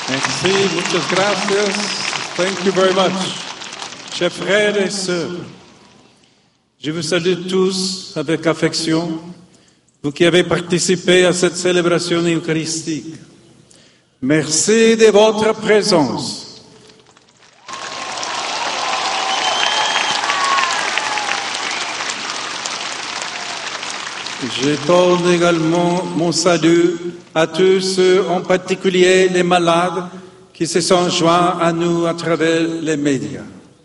Merci, muchas gracias. Thank you very much. Chers frères et sœurs, je vous salue tous avec affection, vous qui avez participé à cette célébration eucharistique. Merci de votre présence. Je donne également mon salut à tous ceux, en particulier les malades, qui se sont joints à nous à travers les médias.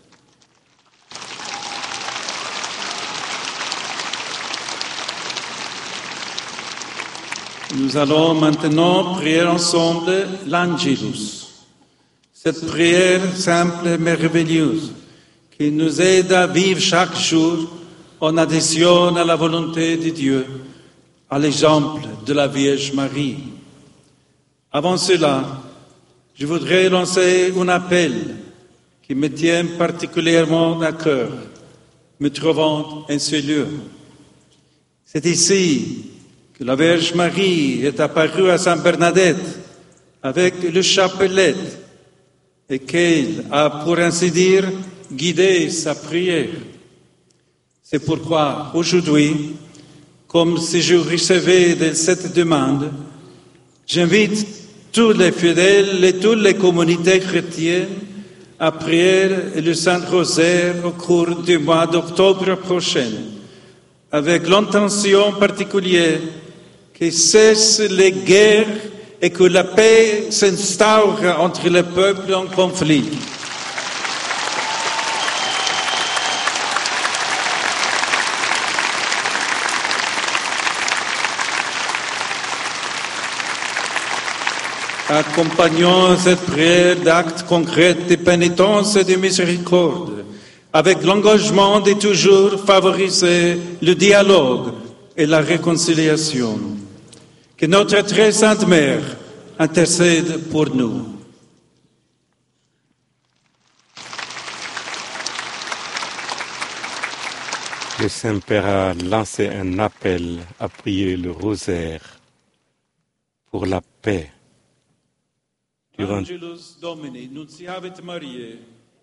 Nous allons maintenant prier ensemble l'Angelus, cette prière simple et merveilleuse qui nous aide à vivre chaque jour en adhésion à la volonté de Dieu, à l'exemple de la Vierge Marie. Avant cela, je voudrais lancer un appel qui me tient particulièrement à cœur, me trouvant en ce lieu. C'est ici que la Vierge Marie est apparue à Sainte Bernadette avec le chapelet et qu'elle a, pour ainsi dire, guidé sa prière. C'est pourquoi, aujourd'hui, comme si je recevais de cette demande, j'invite tous les fidèles et toutes les communautés chrétiennes à prier le Saint-Rosaire au cours du mois d'octobre prochain, avec l'intention particulière que cessent les guerres et que la paix s'instaure entre les peuples en conflit. Accompagnons cette prière d'actes concrets de pénitence et de miséricorde, avec l'engagement de toujours favoriser le dialogue et la réconciliation. Que notre très sainte Mère intercède pour nous. Le Saint-Père a lancé un appel à prier le rosaire pour la paix. Angelus Domini, nunciavit Mariae.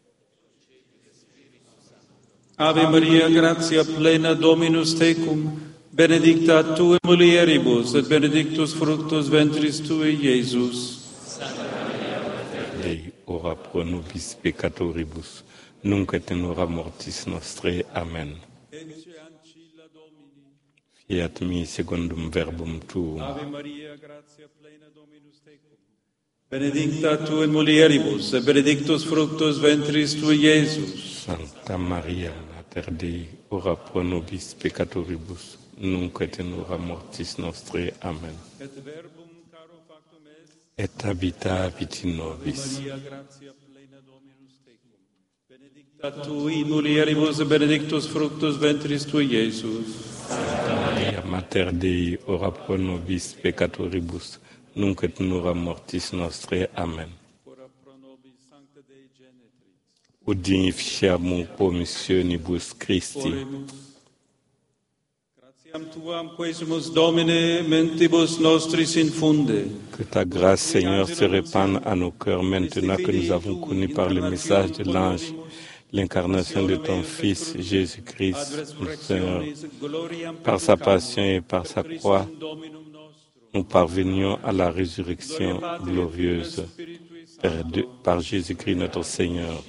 Ave Maria, gratia plena, Dominus tecum, benedicta tu in mulieribus, et benedictus fructus ventris tui, Iesus. Santa Maria, Mater Dei, ora pro nobis peccatoribus, nunc et in hora mortis nostrae. Amen. Ecce ancilla Domini. Fiat mi secundum verbum tuum. Ave Maria, gratia plena, Dominus tecum. Benedicta tu in mulieribus, et benedictus fructus ventris tui, Iesus. Santa Maria, Mater Dei, ora pro nobis peccatoribus, nunc et in hora mortis nostrae. Amen. Et verbum caro factum est. Et habitavit in nobis. Maria, gratia plena, Dominus tecum. Benedicta tu in mulieribus, et benedictus fructus ventris tui, Iesus. Santa Maria, Mater Dei, ora pro nobis peccatoribus, nunc et in hora mortis nostrae. Amen. Ora pro nobis sancta Dei genitris. Udinificiamur promissionibus Christi. Oremus. Gratiam tuam quesumus Domine mentibus nostris infunde. Que ta grâce, Seigneur, se répande à nos cœurs maintenant que nous avons connu par le message de l'ange l'incarnation de ton Fils Jésus-Christ, notre Seigneur. Par sa passion et par sa croix, nous parvenions à la résurrection glorieuse par Jésus-Christ notre Seigneur.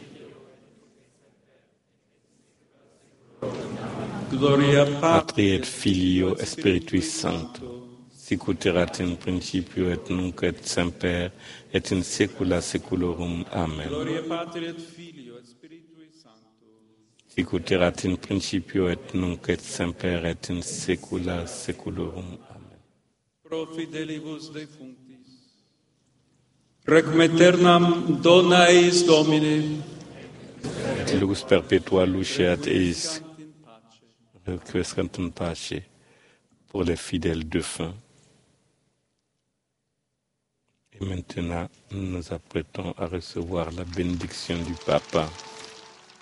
Gloria Patri et Filio et Spiritui Sancto, sicut erat in principio et nunc et semper et in saecula saeculorum. Amen. Gloria Patri et Filio et Spiritui Sancto. Sicut erat in principio et nunc et semper et in saecula saeculorum. Amen. Pro fidelibus defunctis. Requiem aeternam dona eis Domine. Et lux perpetua luceat eis, requiescant in pace, pour les fidèles défunts. Et maintenant, nous nous apprêtons à recevoir la bénédiction du Papa.